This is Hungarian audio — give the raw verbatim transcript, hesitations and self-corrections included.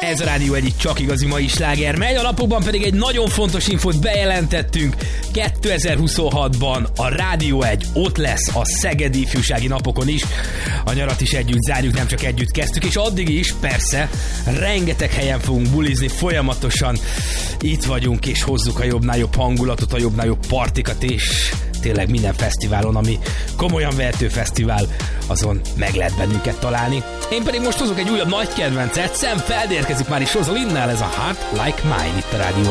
Ez a Rádió egyik csak igazi mai sláger megy, a napokban pedig egy nagyon fontos infót bejelentettünk. kétezer-huszonhatban a Rádió egy ott lesz a Szegedi Ifjúsági Napokon is. A nyarat is együtt zárjuk, nem csak együtt kezdtük, és addig is persze rengeteg helyen fogunk bulizni, folyamatosan itt vagyunk, és hozzuk a jobbnál jobb hangulatot, a jobbnál jobb partikat, és tényleg minden fesztiválon, ami komolyan vehető fesztivál, azon meg lehet bennünket találni. Én pedig most hozok egy újabb nagy kedvencet, Sam Feld érkezik már is Rosalinnál, ez a Heart Like Mine itt a Rádió